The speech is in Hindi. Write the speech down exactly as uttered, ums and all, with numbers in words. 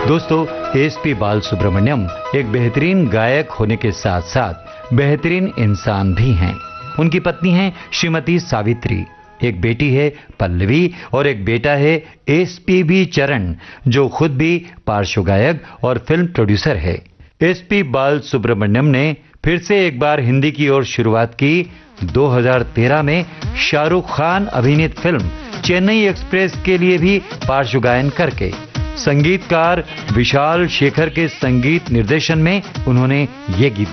दोस्तों, एस पी बालसुब्रमण्यम एक बेहतरीन गायक होने के साथ साथ बेहतरीन इंसान भी हैं। उनकी पत्नी हैं श्रीमती सावित्री, एक बेटी है पल्लवी और एक बेटा है एस पी बी चरण, जो खुद भी पार्श्व गायक और फिल्म प्रोड्यूसर है। एस पी बालसुब्रमण्यम ने फिर से एक बार हिंदी की ओर शुरुआत की दो हज़ार तेरह में शाहरुख खान अभिनीत फिल्म चेन्नई एक्सप्रेस के लिए भी पार्श्व गायन करके। संगीतकार विशाल शेखर के संगीत निर्देशन में उन्होंने ये गीत